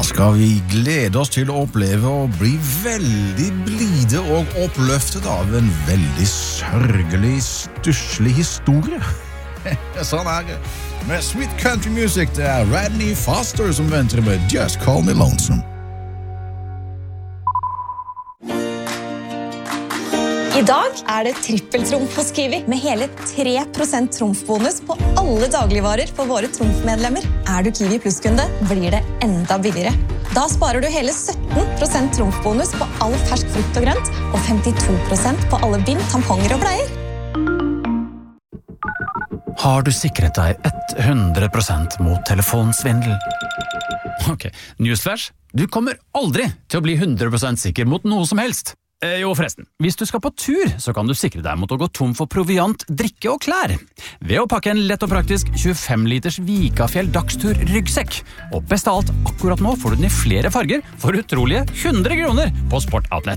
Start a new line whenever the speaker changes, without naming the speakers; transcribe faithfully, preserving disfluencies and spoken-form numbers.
skal vi glede oss til å oppleve og bli veldig blide og oppløftet av en veldig sørgelig, stusslig historie. Sånn er det. Med sweet country music, det er Rodney Foster som venter med Just Call Me Lonesome.
I dag er det trippeltrumf hos Kiwi, med hele tre prosent trumfbonus på alle dagligvarer for våre trumfmedlemmer. Er du Kiwi Plus-kunde, blir det enda billigere. Da sparer du hele sytten prosent trumfbonus på all fersk frukt og grønt, og femtito prosent på alle bind, tamponger og bleier.
Har du sikret deg hundre prosent mot telefonsvindel? Ok, newsflash. Du kommer aldri til å bli hundre prosent sikker mot noe som helst. Eh, jo forresten, hvis du skal på tur, så kan du sikre deg mot å gå tom for proviant, drikke og klær. Ved å pakke en lett og praktisk tjuefem liters Vikafjell dagstur ryggsekk. Og best av alt, akkurat nå får du den i flere farger for utrolige hundre kroner på Sport Outlet.